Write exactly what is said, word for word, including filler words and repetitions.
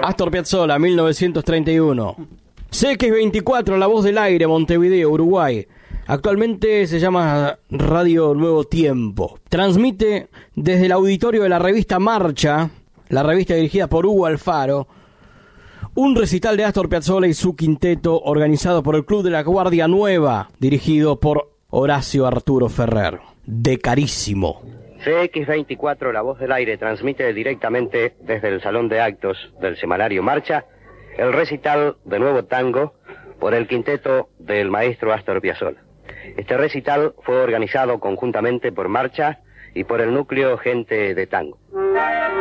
Astor Piazzolla, mil novecientos treinta y uno. C X veinticuatro, La Voz del Aire, Montevideo, Uruguay. Actualmente se llama Radio Nuevo Tiempo. Transmite desde el auditorio de la revista Marcha, la revista dirigida por Hugo Alfaro, un recital de Astor Piazzolla y su quinteto organizado por el Club de la Guardia Nueva, dirigido por Horacio Arturo Ferrer. De carísimo. C X veinticuatro, La Voz del Aire, transmite directamente desde el Salón de Actos del semanario Marcha el recital de Nuevo Tango por el quinteto del maestro Astor Piazzolla. Este recital fue organizado conjuntamente por Marcha y por el núcleo Gente de Tango.